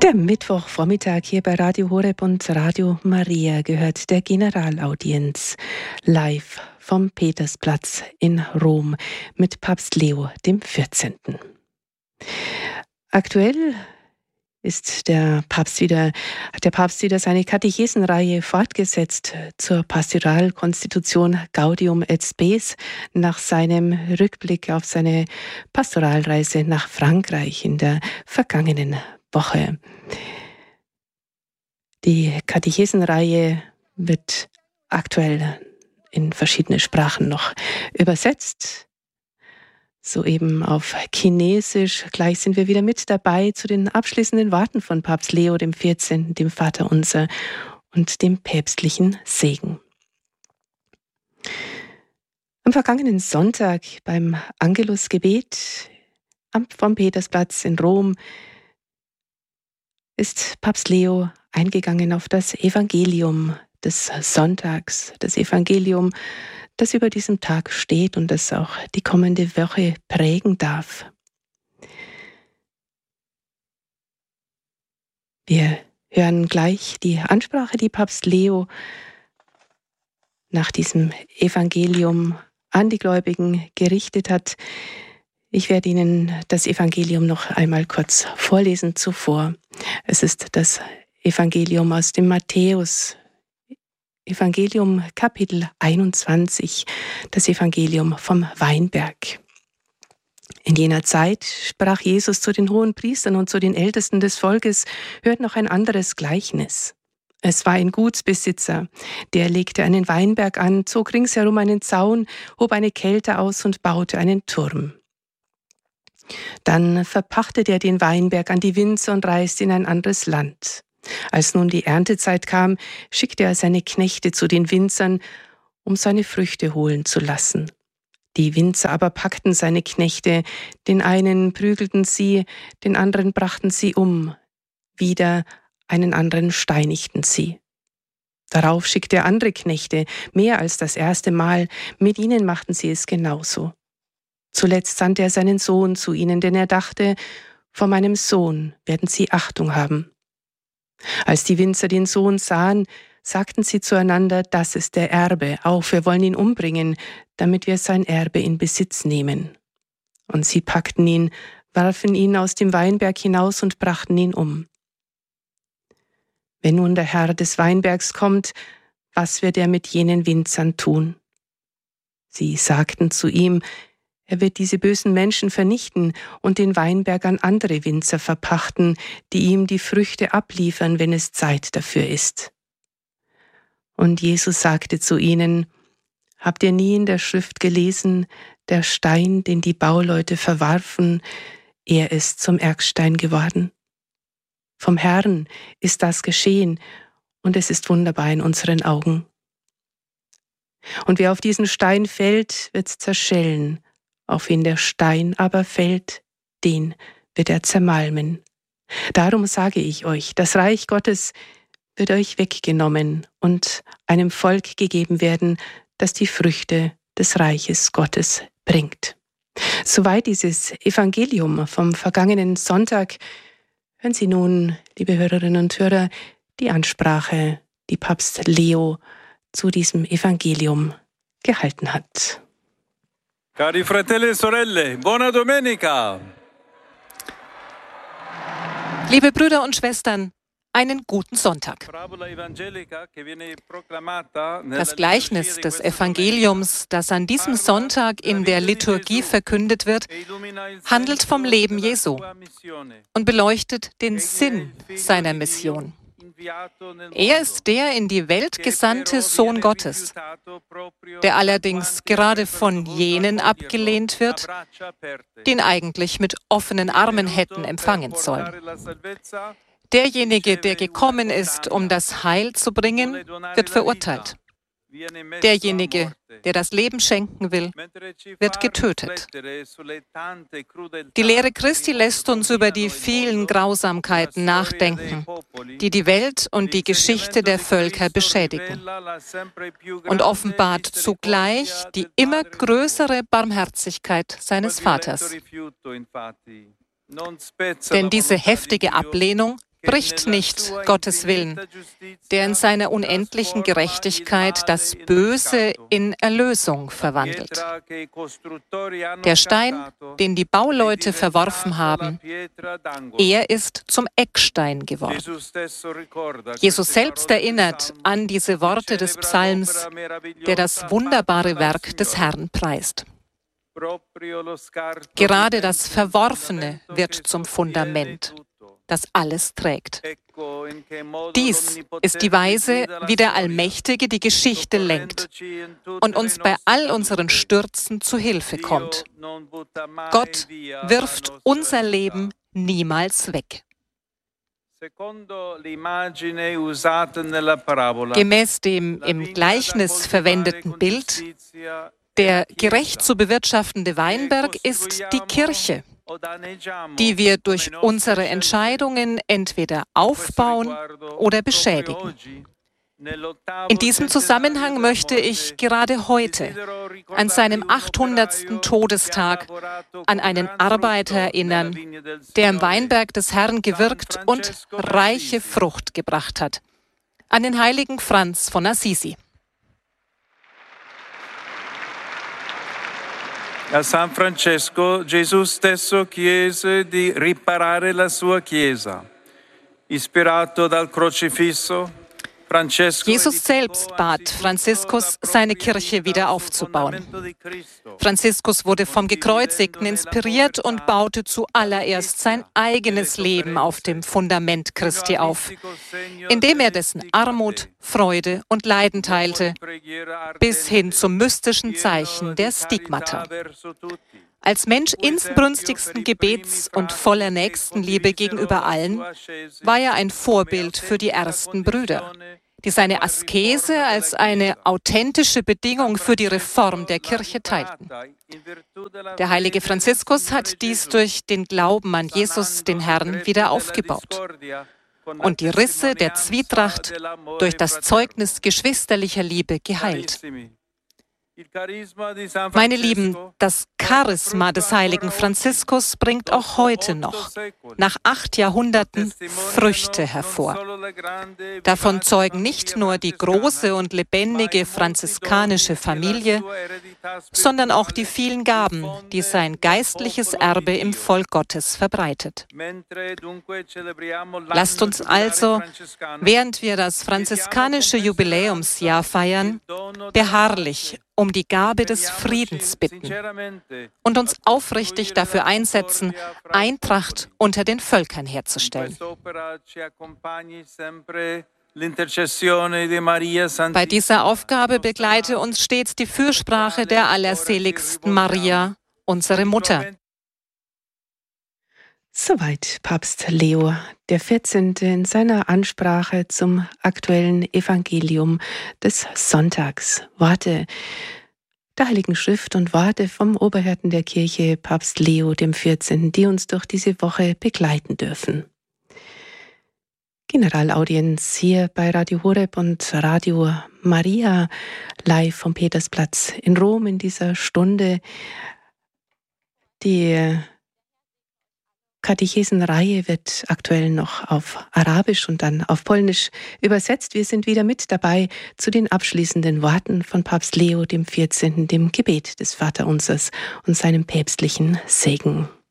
Der Mittwochvormittag hier bei Radio Horeb und Radio Maria gehört der Generalaudienz live vom Petersplatz in Rom mit Papst Leo XIV. Aktuell hat der Papst wieder seine Katechesenreihe fortgesetzt zur Pastoralkonstitution Gaudium et Spes nach seinem Rückblick auf seine Pastoralreise nach Frankreich in der vergangenen Woche. Die Katechesenreihe wird aktuell in verschiedene Sprachen noch übersetzt. Soeben auf Chinesisch. Gleich sind wir wieder mit dabei zu den abschließenden Worten von Papst Leo XIV., dem Vaterunser und dem päpstlichen Segen. Am vergangenen Sonntag beim Angelusgebet vom Petersplatz in Rom ist Papst Leo eingegangen auf das Evangelium des Sonntags, das Evangelium, das über diesem Tag steht und das auch die kommende Woche prägen darf. Wir hören gleich die Ansprache, die Papst Leo nach diesem Evangelium an die Gläubigen gerichtet hat. Ich werde Ihnen das Evangelium noch einmal kurz vorlesen zuvor. Es ist das Evangelium aus dem Matthäus, Evangelium Kapitel 21, das Evangelium vom Weinberg. In jener Zeit sprach Jesus zu den Hohenpriestern und zu den Ältesten des Volkes: Hört noch ein anderes Gleichnis. Es war ein Gutsbesitzer, der legte einen Weinberg an, zog ringsherum einen Zaun, hob eine Kälte aus und baute einen Turm. Dann verpachtete er den Weinberg an die Winzer und reiste in ein anderes Land. Als nun die Erntezeit kam, schickte er seine Knechte zu den Winzern, um seine Früchte holen zu lassen. Die Winzer aber packten seine Knechte, den einen prügelten sie, den anderen brachten sie um, wieder einen anderen steinigten sie. Darauf schickte er andere Knechte, mehr als das erste Mal, mit ihnen machten sie es genauso. Zuletzt sandte er seinen Sohn zu ihnen, denn er dachte, vor meinem Sohn werden sie Achtung haben. Als die Winzer den Sohn sahen, sagten sie zueinander: Das ist der Erbe, auf, wir wollen ihn umbringen, damit wir sein Erbe in Besitz nehmen. Und sie packten ihn, warfen ihn aus dem Weinberg hinaus und brachten ihn um. Wenn nun der Herr des Weinbergs kommt, was wird er mit jenen Winzern tun? Sie sagten zu ihm: Er wird diese bösen Menschen vernichten und den Weinberg an andere Winzer verpachten, die ihm die Früchte abliefern, wenn es Zeit dafür ist. Und Jesus sagte zu ihnen: Habt ihr nie in der Schrift gelesen, der Stein, den die Bauleute verwarfen, er ist zum Eckstein geworden? Vom Herrn ist das geschehen, und es ist wunderbar in unseren Augen. Und wer auf diesen Stein fällt, wird zerschellen. Auf wen der Stein aber fällt, den wird er zermalmen. Darum sage ich euch, das Reich Gottes wird euch weggenommen und einem Volk gegeben werden, das die Früchte des Reiches Gottes bringt. Soweit dieses Evangelium vom vergangenen Sonntag. Hören Sie nun, liebe Hörerinnen und Hörer, die Ansprache, die Papst Leo zu diesem Evangelium gehalten hat. Cari fratelli e sorelle, buona domenica! Liebe Brüder und Schwestern, einen guten Sonntag. Das Gleichnis des Evangeliums, das an diesem Sonntag in der Liturgie verkündet wird, handelt vom Leben Jesu und beleuchtet den Sinn seiner Mission. Er ist der in die Welt gesandte Sohn Gottes, der allerdings gerade von jenen abgelehnt wird, die ihn eigentlich mit offenen Armen hätten empfangen sollen. Derjenige, der gekommen ist, um das Heil zu bringen, wird verurteilt. Derjenige, der das Leben schenken will, wird getötet. Die Lehre Christi lässt uns über die vielen Grausamkeiten nachdenken, die die Welt und die Geschichte der Völker beschädigen, und offenbart zugleich die immer größere Barmherzigkeit seines Vaters. Denn diese heftige Ablehnung bricht nicht Gottes Willen, der in seiner unendlichen Gerechtigkeit das Böse in Erlösung verwandelt. Der Stein, den die Bauleute verworfen haben, er ist zum Eckstein geworden. Jesus selbst erinnert an diese Worte des Psalms, der das wunderbare Werk des Herrn preist. Gerade das Verworfene wird zum Fundament, das alles trägt. Dies ist die Weise, wie der Allmächtige die Geschichte lenkt und uns bei all unseren Stürzen zu Hilfe kommt. Gott wirft unser Leben niemals weg. Gemäß dem im Gleichnis verwendeten Bild, der gerecht zu bewirtschaftende Weinberg ist die Kirche, die wir durch unsere Entscheidungen entweder aufbauen oder beschädigen. In diesem Zusammenhang möchte ich gerade heute, an seinem 800. Todestag, an einen Arbeiter erinnern, der im Weinberg des Herrn gewirkt und reiche Frucht gebracht hat, an den heiligen Franz von Assisi. A San Francesco Gesù stesso chiese di riparare la sua Chiesa. Ispirato dal crocifisso, Jesus selbst bat Franziskus, seine Kirche wieder aufzubauen. Franziskus wurde vom Gekreuzigten inspiriert und baute zuallererst sein eigenes Leben auf dem Fundament Christi auf, indem er dessen Armut, Freude und Leiden teilte, bis hin zum mystischen Zeichen der Stigmata. Als Mensch inbrünstigsten Gebets und voller Nächstenliebe gegenüber allen war er ein Vorbild für die ersten Brüder, die seine Askese als eine authentische Bedingung für die Reform der Kirche teilten. Der heilige Franziskus hat dies durch den Glauben an Jesus, den Herrn, wieder aufgebaut und die Risse der Zwietracht durch das Zeugnis geschwisterlicher Liebe geheilt. Meine Lieben, das Charisma des heiligen Franziskus bringt auch heute noch, nach 8 Jahrhunderten, Früchte hervor. Davon zeugen nicht nur die große und lebendige franziskanische Familie, sondern auch die vielen Gaben, die sein geistliches Erbe im Volk Gottes verbreitet. Lasst uns also, während wir das franziskanische Jubiläumsjahr feiern, beharrlich um die Gabe des Friedens bitten und uns aufrichtig dafür einsetzen, Eintracht unter den Völkern herzustellen. Bei dieser Aufgabe begleite uns stets die Fürsprache der allerseligsten Maria, unsere Mutter. Soweit Papst Leo XIV. In seiner Ansprache zum aktuellen Evangelium des Sonntags. Worte der Heiligen Schrift und Worte vom Oberhirten der Kirche, Papst Leo XIV., die uns durch diese Woche begleiten dürfen. Generalaudienz hier bei Radio Horeb und Radio Maria, live vom Petersplatz in Rom in dieser Stunde. Die Katechesenreihe wird aktuell noch auf Arabisch und dann auf Polnisch übersetzt. Wir sind wieder mit dabei zu den abschließenden Worten von Papst Leo XIV., dem Gebet des Vaterunsers und seinem päpstlichen Segen.